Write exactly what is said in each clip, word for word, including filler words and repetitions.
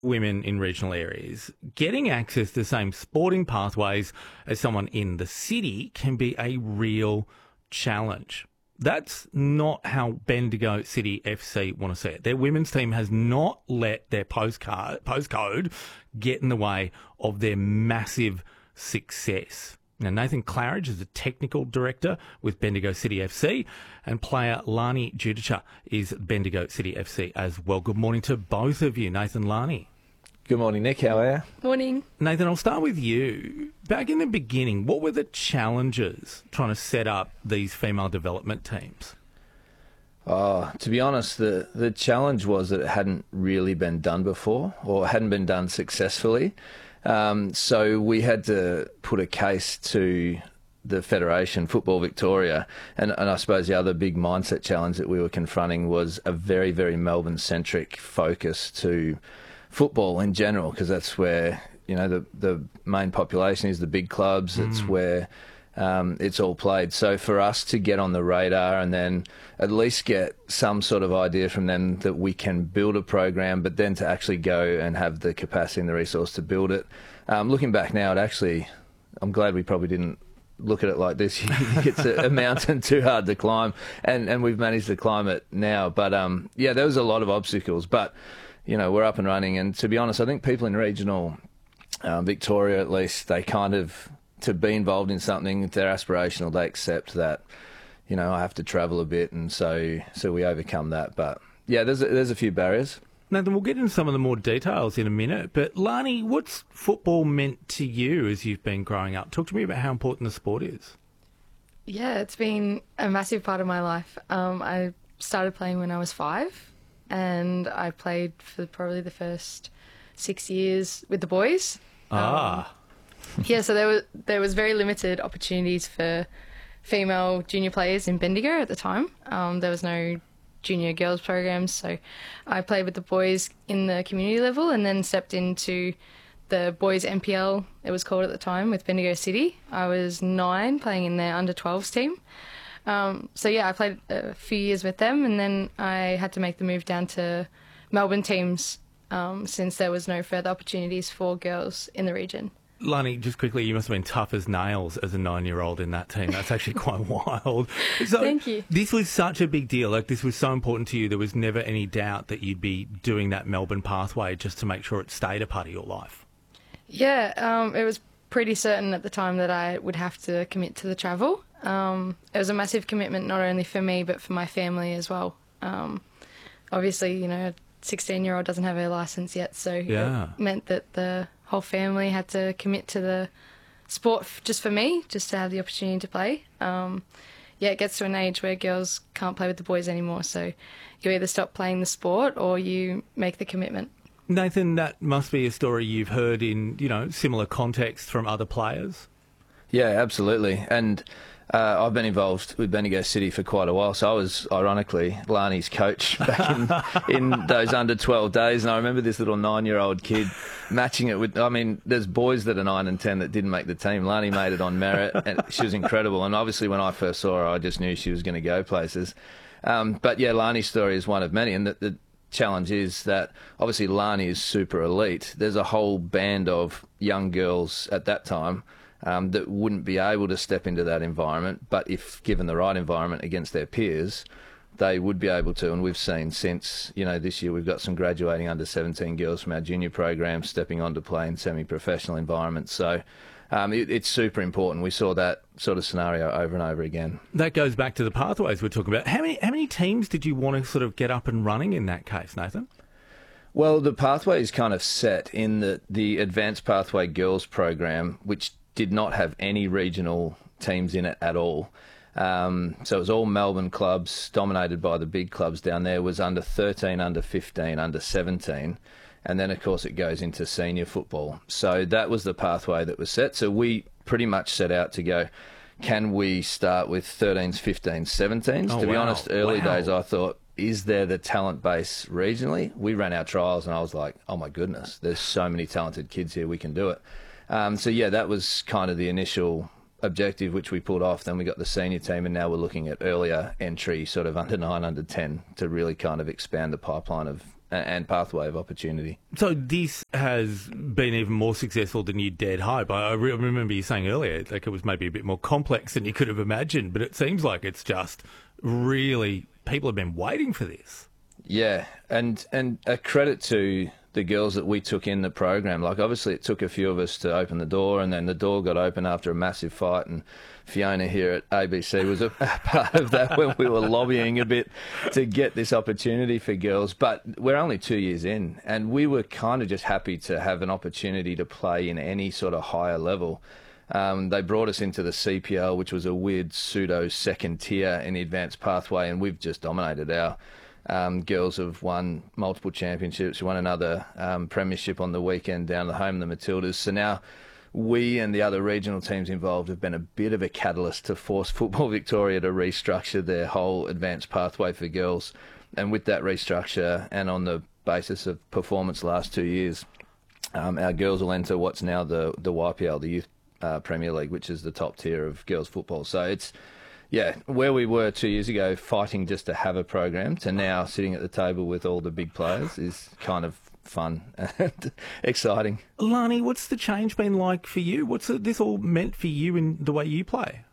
women in regional areas, getting access to the same sporting pathways as someone in the city can be a real challenge. That's not how Bendigo City F C want to see it. Their women's team has not let their postcard, postcode get in the way of their massive success. Now, Nathan Claridge is the technical director with Bendigo City F C, and player Lani Judica is Bendigo City F C as well. Good morning to both of you, Nathan, Lani. Good morning, Nick. How are you? Morning. Nathan, I'll start with you. Back in the beginning, what were the challenges trying to set up these female development teams? Oh, to be honest, the, the challenge was that it hadn't really been done before, or hadn't been done successfully. Um, so we had to put a case to the Federation, Football Victoria, and, and I suppose the other big mindset challenge that we were confronting was a very, very Melbourne-centric focus to football in general, because that's where, you know, the, the main population is, the big clubs. Mm. It's where um, it's all played. So for us to get on the radar and then at least get some sort of idea from them that we can build a program, but then to actually go and have the capacity and the resource to build it. Um, looking back now, it actually, I'm glad we probably didn't look at it like this. It's a, a mountain too hard to climb, and, and we've managed to climb it now. But um, yeah, there was a lot of obstacles, but you know, we're up and running. And to be honest, I think people in regional um, Victoria, at least, they kind of, to be involved in something, if they're aspirational, they accept that, you know, I have to travel a bit, and so so we overcome that. But yeah, there's a, there's a few barriers. Nathan, we'll get into some of the more details in a minute, but Lani, what's football meant to you as you've been growing up? Talk to me about how important the sport is. Yeah, it's been a massive part of my life. Um, I started playing when I was five, and I played for probably the first six years with the boys. Ah. Um, yeah, so there was, there was very limited opportunities for female junior players in Bendigo at the time. Um, there was no junior girls programs, so I played with the boys in the community level and then stepped into the boys N P L, it was called at the time, with Bendigo City. I was nine, playing in their under twelves team. Um, so yeah, I played a few years with them, and then I had to make the move down to Melbourne teams um, since there was no further opportunities for girls in the region. Lani, just quickly, you must have been tough as nails as a nine-year-old in that team. That's actually quite wild. So Thank you. This was such a big deal. Like, this was so important to you. There was never any doubt that you'd be doing that Melbourne pathway just to make sure it stayed a part of your life. Yeah, um, it was pretty certain at the time that I would have to commit to the travel. Um, it was a massive commitment, not only for me, but for my family as well. Um, obviously, you know, a sixteen-year-old doesn't have her licence yet, so yeah. It meant that the whole family had to commit to the sport f- just for me, just to have the opportunity to play. Um, yeah, it gets to an age where girls can't play with the boys anymore, so you either stop playing the sport or you make the commitment. Nathan, that must be a story you've heard in, you know, similar contexts from other players. Yeah, absolutely. And uh, I've been involved with Bendigo City for quite a while, so I was, ironically, Lani's coach back in, in those under twelve days, and I remember this little nine-year-old kid matching it with, I mean, there's boys that are nine and ten that didn't make the team. Lani made it on merit, and she was incredible, and obviously when I first saw her, I just knew she was going to go places. Um, but yeah, Lani's story is one of many, and the, the challenge is that obviously Lani is super elite. There's a whole band of young girls at that time um, that wouldn't be able to step into that environment, but if given the right environment against their peers, they would be able to. And we've seen since, you know, this year we've got some graduating under seventeen girls from our junior program stepping on to play in semi-professional environments. So um, it, it's super important. We saw that sort of scenario over and over again. That goes back to the pathways we're talking about. How many how many teams did you want to sort of get up and running in that case, Nathan? Well, the pathway is kind of set in the, the Advanced Pathway Girls program, which did not have any regional teams in it at all. Um, so it was all Melbourne clubs, dominated by the big clubs down there. It was under thirteen, under fifteen, under seventeen. And then, of course, it goes into senior football. So that was the pathway that was set. So we pretty much set out to go, can we start with thirteens, fifteens, seventeens? Oh, to be wow. honest, early Wow. days I thought, is there the talent base regionally? We ran our trials and I was like, oh my goodness, there's so many talented kids here, we can do it. Um, so yeah, that was kind of the initial objective, which we pulled off. Then we got the senior team, and now we're looking at earlier entry, sort of under nine, under ten, to really kind of expand the pipeline of and pathway of opportunity. So this has been even more successful than you dared hope. I re- remember you saying earlier, like it was maybe a bit more complex than you could have imagined, but it seems like it's just really, people have been waiting for this. Yeah, and and a credit to the girls that we took in the program. Like, obviously it took a few of us to open the door, and then the door got open after a massive fight, and Fiona here at A B C was a part of that when we were lobbying a bit to get this opportunity for girls. But we're only two years in, and we were kind of just happy to have an opportunity to play in any sort of higher level. Um, they brought us into the C P L, which was a weird pseudo second tier in the advanced pathway, and we've just dominated. Our um, girls have won multiple championships. We won another um, premiership on the weekend down the home, the Matildas. So now we and the other regional teams involved have been a bit of a catalyst to force Football Victoria to restructure their whole advanced pathway for girls. And with that restructure, and on the basis of performance the last two years, um, our girls will enter what's now the, the Y P L, the Youth uh, Premier League, which is the top tier of girls football. So it's, yeah, where we were two years ago fighting just to have a program to now sitting at the table with all the big players is kind of fun and exciting. Lani, what's the change been like for you? What's this all meant for you in the way you play?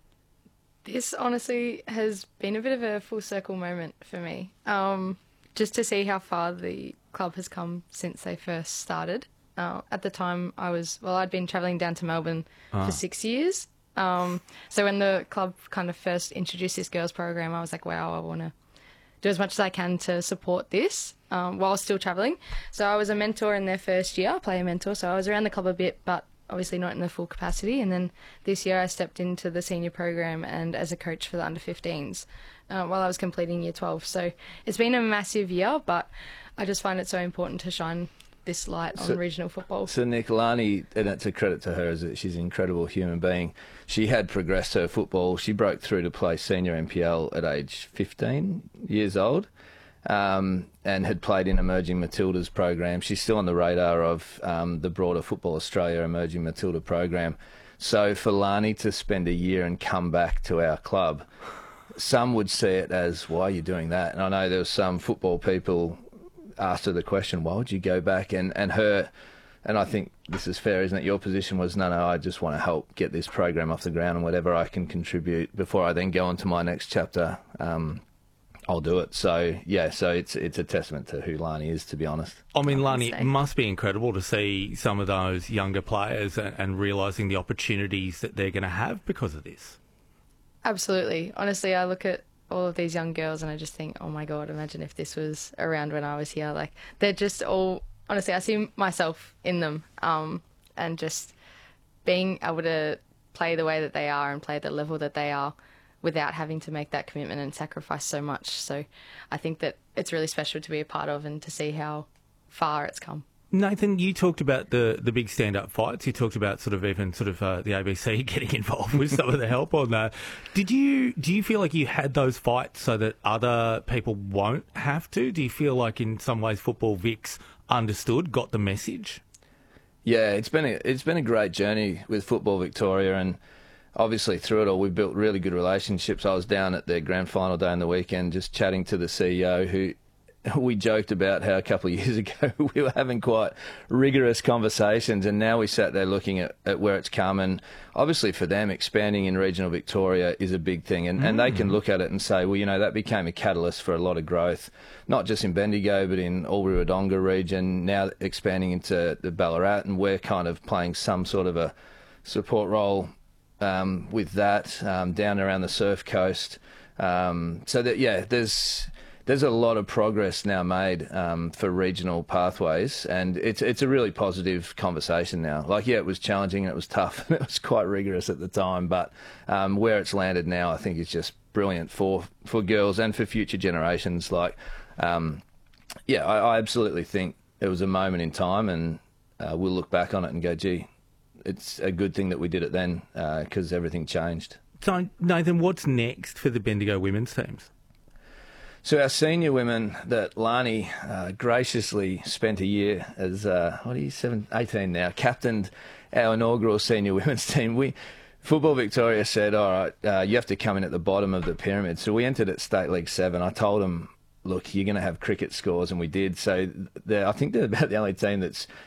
This honestly has been a bit of a full circle moment for me. Um, just to see how far the club has come since they first started. Uh, at the time, I was, well, I'd been travelling down to Melbourne ah. for six years. Um, so when the club kind of first introduced this girls program, I was like, wow, I want to do as much as I can to support this um, while still travelling. So I was a mentor in their first year, player mentor, so I was around the club a bit, but obviously not in the full capacity. And then this year I stepped into the senior program and as a coach for the under fifteens uh, while I was completing year twelve. So it's been a massive year, but I just find it so important to shine this light on so, regional football. So Nick, Lani, and it's a credit to her, is that she's an incredible human being. She had progressed her football. She broke through to play senior N P L at age fifteen years old, um, and had played in Emerging Matildas program. She's still on the radar of um, the broader Football Australia Emerging Matilda program. So for Lani to spend a year and come back to our club, some would see it as, why are you doing that? And I know there were some football people asked her the question, why would you go back? And and her, and I think this is fair, isn't it? Your position was, no, no, I just want to help get this program off the ground, and whatever I can contribute before I then go on to my next chapter, um, I'll do it. So yeah, so it's it's a testament to who Lani is, to be honest. I mean, Lani, it must be incredible to see some of those younger players and, and realising the opportunities that they're going to have because of this. Absolutely. Honestly, I look at all of these young girls and I just think, oh my God, imagine if this was around when I was here. Like, they're just all, honestly, I see myself in them, um, and just being able to play the way that they are and play at the level that they are without having to make that commitment and sacrifice so much. So I think that it's really special to be a part of and to see how far it's come. Nathan, you talked about the, the big stand-up fights. You talked about sort of even sort of uh, the A B C getting involved with some of the help on that. Did you do you feel like you had those fights so that other people won't have to? Do you feel like in some ways Football Vic's understood, got the message? Yeah, it's been a, it's been a great journey with Football Victoria, and obviously through it all we've built really good relationships. I was down at their grand final day on the weekend just chatting to the C E O, who we joked about how a couple of years ago we were having quite rigorous conversations, and now we sat there looking at, at where it's come. And obviously for them, expanding in regional Victoria is a big thing, and, mm. and they can look at it and say, well, you know, that became a catalyst for a lot of growth, not just in Bendigo but in Albury-Wodonga region, now expanding into the Ballarat, and we're kind of playing some sort of a support role um, with that um, down around the Surf Coast. Um, so that, yeah, there's... There's a lot of progress now made um, for regional pathways, and it's it's a really positive conversation now. Like, yeah, it was challenging and it was tough and it was quite rigorous at the time, but um, where it's landed now, I think is just brilliant for, for girls and for future generations. Like, um, yeah, I, I absolutely think it was a moment in time, and uh, we'll look back on it and go, gee, it's a good thing that we did it then, because uh, everything changed. So, Nathan, what's next for the Bendigo women's teams? So our senior women that Lani uh, graciously spent a year as, uh, what are you, seven, eighteen now, captained our inaugural senior women's team. We Football Victoria said, all right, uh, you have to come in at the bottom of the pyramid. So we entered at State League seven. I told them, look, you're going to have cricket scores, and we did. So I think they're about the only team that's